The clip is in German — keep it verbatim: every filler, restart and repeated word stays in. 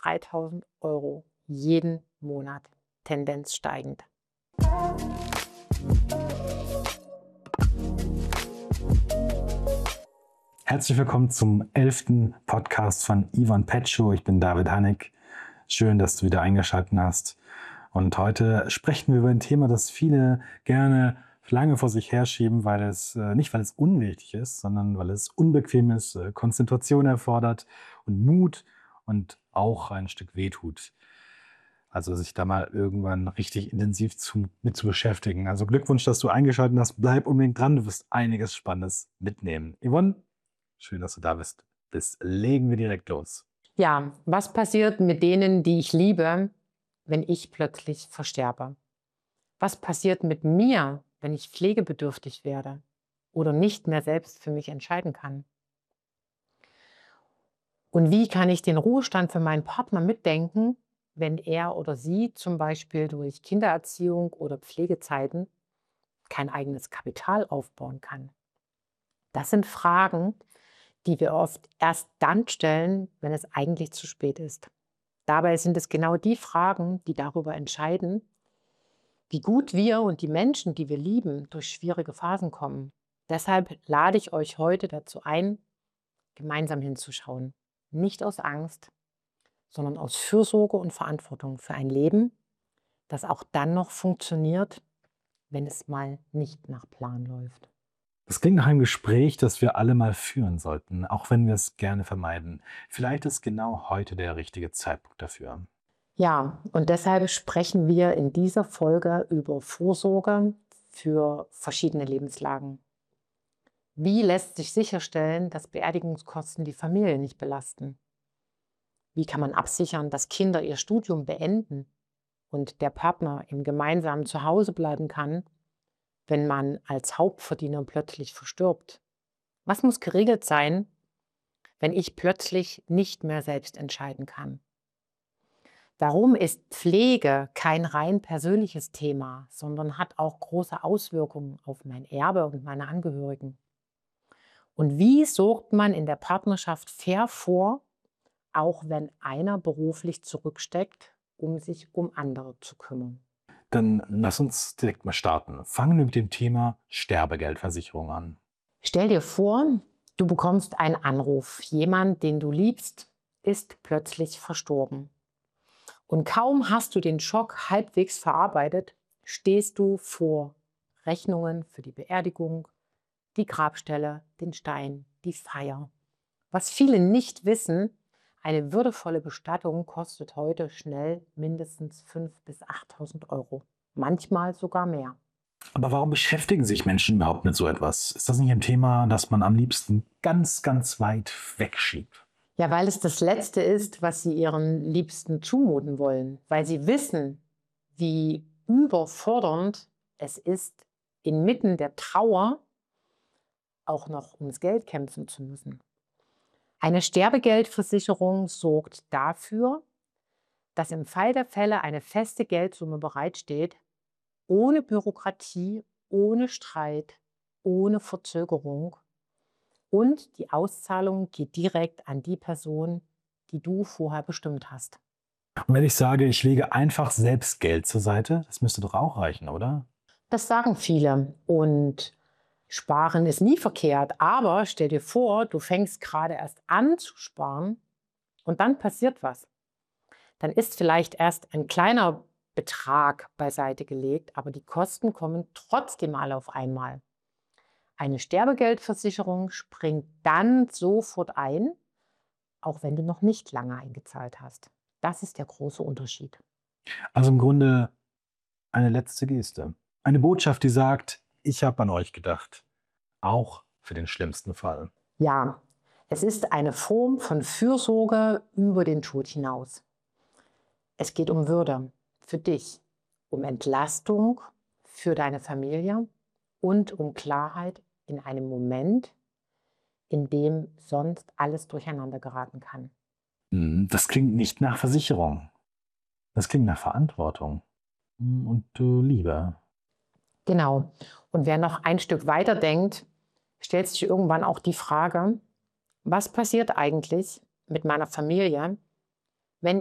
dreitausend Euro jeden Monat, Tendenz steigend. Herzlich willkommen zum elften Podcast von Ivan Petschow. Ich bin David Hannig. Schön, dass du wieder eingeschaltet hast. Und heute sprechen wir über ein Thema, das viele gerne lange vor sich herschieben, weil es äh, nicht, weil es unwichtig ist, sondern weil es unbequem ist, äh, Konzentration erfordert und Mut und auch ein Stück wehtut. Also sich da mal irgendwann richtig intensiv zu, mit zu beschäftigen. Also Glückwunsch, dass du eingeschaltet hast. Bleib unbedingt dran, du wirst einiges Spannendes mitnehmen. Yvonne, schön, dass du da bist. Bis legen wir direkt los. Ja, was passiert mit denen, die ich liebe, wenn ich plötzlich versterbe? Was passiert mit mir, wenn ich pflegebedürftig werde oder nicht mehr selbst für mich entscheiden kann? Und wie kann ich den Ruhestand für meinen Partner mitdenken, wenn er oder sie zum Beispiel durch Kindererziehung oder Pflegezeiten kein eigenes Kapital aufbauen kann? Das sind Fragen, die wir oft erst dann stellen, wenn es eigentlich zu spät ist. Dabei sind es genau die Fragen, die darüber entscheiden, wie gut wir und die Menschen, die wir lieben, durch schwierige Phasen kommen. Deshalb lade ich euch heute dazu ein, gemeinsam hinzuschauen. Nicht aus Angst, sondern aus Fürsorge und Verantwortung für ein Leben, das auch dann noch funktioniert, wenn es mal nicht nach Plan läuft. Das klingt nach einem Gespräch, das wir alle mal führen sollten, auch wenn wir es gerne vermeiden. Vielleicht ist genau heute der richtige Zeitpunkt dafür. Ja, und deshalb sprechen wir in dieser Folge über Vorsorge für verschiedene Lebenslagen. Wie lässt sich sicherstellen, dass Beerdigungskosten die Familie nicht belasten? Wie kann man absichern, dass Kinder ihr Studium beenden und der Partner im gemeinsamen Zuhause bleiben kann, wenn man als Hauptverdiener plötzlich verstirbt? Was muss geregelt sein, wenn ich plötzlich nicht mehr selbst entscheiden kann? Warum ist Pflege kein rein persönliches Thema, sondern hat auch große Auswirkungen auf mein Erbe und meine Angehörigen? Und wie sorgt man in der Partnerschaft fair vor, auch wenn einer beruflich zurücksteckt, um sich um andere zu kümmern? Dann lass uns direkt mal starten. Fangen wir mit dem Thema Sterbegeldversicherung an. Stell dir vor, du bekommst einen Anruf. Jemand, den du liebst, ist plötzlich verstorben. Und kaum hast du den Schock halbwegs verarbeitet, stehst du vor Rechnungen für die Beerdigung, die Grabstelle, den Stein, die Feier. Was viele nicht wissen, eine würdevolle Bestattung kostet heute schnell mindestens fünftausend bis achttausend Euro, manchmal sogar mehr. Aber warum beschäftigen sich Menschen überhaupt mit so etwas? Ist das nicht ein Thema, das man am liebsten ganz, ganz weit wegschiebt? Ja, weil es das Letzte ist, was sie ihren Liebsten zumuten wollen, weil sie wissen, wie überfordernd es ist, inmitten der Trauer auch noch ums Geld kämpfen zu müssen. Eine Sterbegeldversicherung sorgt dafür, dass im Fall der Fälle eine feste Geldsumme bereitsteht, ohne Bürokratie, ohne Streit, ohne Verzögerung. Und die Auszahlung geht direkt an die Person, die du vorher bestimmt hast. Und wenn ich sage, ich lege einfach selbst Geld zur Seite, das müsste doch auch reichen, oder? Das sagen viele. Und sparen ist nie verkehrt. Aber stell dir vor, du fängst gerade erst an zu sparen und dann passiert was. Dann ist vielleicht erst ein kleiner Betrag beiseite gelegt, aber die Kosten kommen trotzdem alle auf einmal. Eine Sterbegeldversicherung springt dann sofort ein, auch wenn du noch nicht lange eingezahlt hast. Das ist der große Unterschied. Also im Grunde eine letzte Geste. Eine Botschaft, die sagt, ich habe an euch gedacht. Auch für den schlimmsten Fall. Ja, es ist eine Form von Fürsorge über den Tod hinaus. Es geht um Würde für dich, um Entlastung für deine Familie und um Klarheit in einem Moment, in dem sonst alles durcheinander geraten kann. Das klingt nicht nach Versicherung. Das klingt nach Verantwortung und äh, Liebe. Genau. Und wer noch ein Stück weiter denkt, stellt sich irgendwann auch die Frage, was passiert eigentlich mit meiner Familie,